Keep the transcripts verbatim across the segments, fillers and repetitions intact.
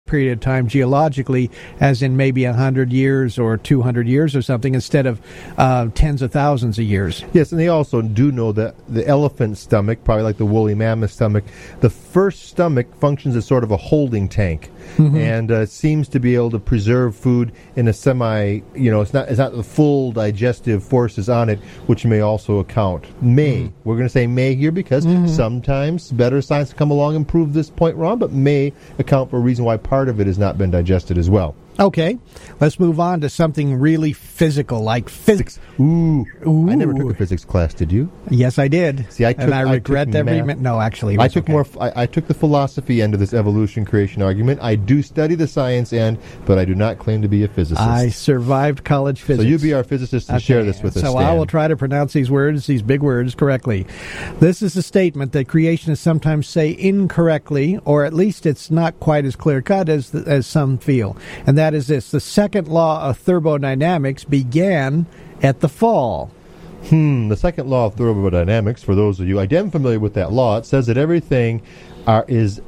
period of time geologically, as in maybe one hundred years or two hundred years or something, instead of uh, tens of thousands of years. Yes, and they also do know that the elephant stomach, probably like the woolly mammoth stomach, the first stomach functions as sort of a holding tank, mm-hmm. and uh, seems to be able to preserve food in a semi, you know, it's not, it's not the full digestive forces on it, which may also account. May. Mm-hmm. We're going to say may here because mm-hmm. sometimes better science come along and prove this point wrong, but may account for a reason why part of it has not been digested as well. Okay, let's move on to something really physical, like physics. Ooh. Ooh. I never took a physics class, did you? Yes, I did. See, I took, and I regret I took every math. minute. No, actually, it I was took okay. more. I, I took the philosophy end of this evolution creation argument. I do study the science end, but I do not claim to be a physicist. I survived college physics. So you be our physicist and okay. share this with us. So Stan. I will try to pronounce these words, these big words, correctly. This is a statement that creationists sometimes say incorrectly, or at least it's not quite as clear cut as as some feel, and that is this: the second second law of thermodynamics began at the fall. Hmm, the second law of thermodynamics, for those of you, I am familiar with that law. It says that everything are, is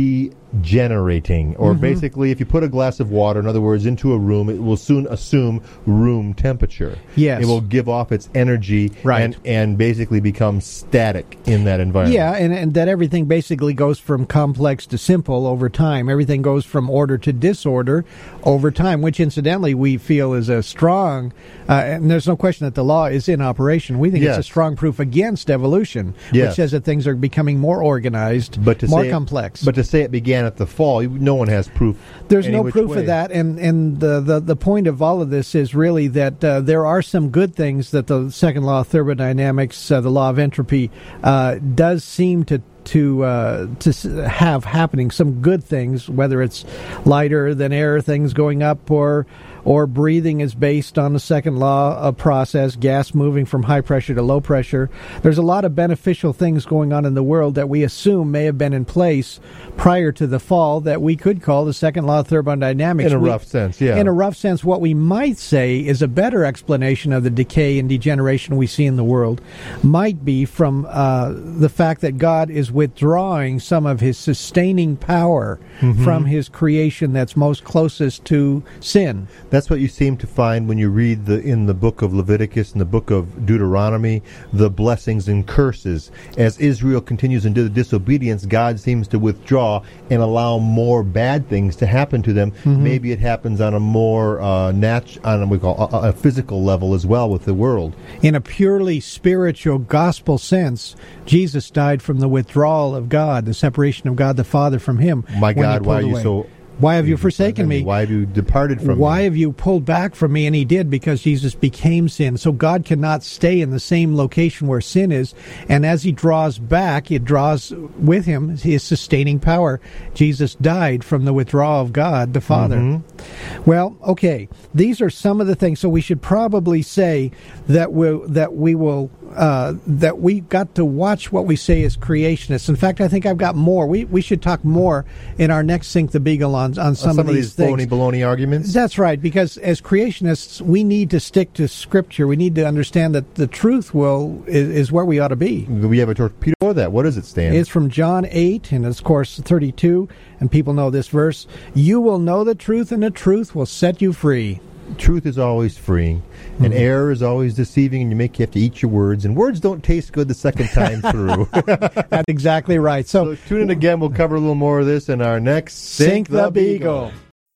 degenerating, or mm-hmm. basically if you put a glass of water, in other words, into a room, it will soon assume room temperature. Yes. It will give off its energy right. and, and basically become static in that environment. Yeah, and, and that everything basically goes from complex to simple over time. Everything goes from order to disorder over time, which incidentally we feel is a strong, uh, and there's no question that the law is in operation. We think yes. it's a strong proof against evolution, yes. which says that things are becoming more organized, but to more say complex. It, but to say it began at the fall, no one has proof. There's any no which proof way. of that, and, and the, the, the point of all of this is really that uh, there are some good things that the second law of thermodynamics, uh, the law of entropy, uh, does seem to to uh, to have happening, some good things, whether it's lighter than air things going up, or or breathing is based on the second law of process, gas moving from high pressure to low pressure. There's a lot of beneficial things going on in the world that we assume may have been in place prior to the fall that we could call the second law of thermodynamics. In a we, rough sense, yeah. In a rough sense, what we might say is a better explanation of the decay and degeneration we see in the world might be from uh, the fact that God is withdrawing some of his sustaining power mm-hmm. from his creation that's most closest to sin. That's what you seem to find when you read the in the book of Leviticus and the book of Deuteronomy, the blessings and curses. As Israel continues into the disobedience, God seems to withdraw and allow more bad things to happen to them. Mm-hmm. Maybe it happens on a more uh, nat- on a, we call a, a physical level as well with the world. In a purely spiritual gospel sense, Jesus died from the withdrawal of God, the separation of God the Father from him. My God, why are you away. so... Why have you forsaken me? Why have you departed from Why me? have you pulled back from me? And he did, because Jesus became sin. So God cannot stay in the same location where sin is. And as he draws back, it draws with him his sustaining power. Jesus died from the withdrawal of God, the Father. Mm-hmm. Well, okay. These are some of the things. So we should probably say that we that we will uh, that we got to watch what we say as creationists. In fact, I think I've got more. We we should talk more in our next Sink the Beagle on. On some, uh, some of, of these, these things. phony baloney arguments? That's right, because as creationists, we need to stick to Scripture. We need to understand that the truth will is, is where we ought to be. We have a torpedo for that. What does it stand? It's from John eight, and it's, of course, thirty-two, and people know this verse. You will know the truth, and the truth will set you free. Truth is always freeing, and mm-hmm. error is always deceiving, and you make you have to eat your words, and words don't taste good the second time through. That's exactly right. So, so tune in again. We'll cover a little more of this in our next Sink, Sink the, the Beagle.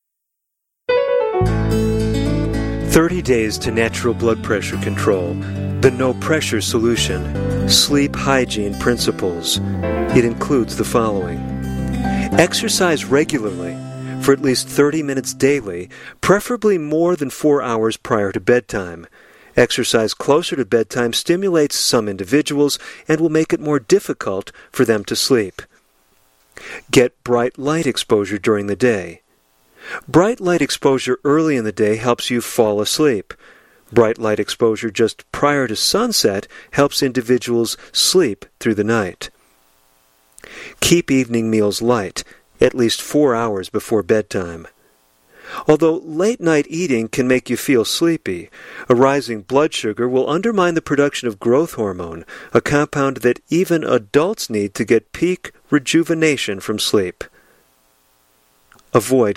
thirty days to natural blood pressure control. The no pressure solution. Sleep hygiene principles. It includes the following. Exercise regularly for at least thirty minutes daily, preferably more than four hours prior to bedtime. Exercise closer to bedtime stimulates some individuals and will make it more difficult for them to sleep. Get bright light exposure during the day. Bright light exposure early in the day helps you fall asleep. Bright light exposure just prior to sunset helps individuals sleep through the night. Keep evening meals light, at least four hours before bedtime. Although late-night eating can make you feel sleepy, a rising blood sugar will undermine the production of growth hormone, a compound that even adults need to get peak rejuvenation from sleep. Avoid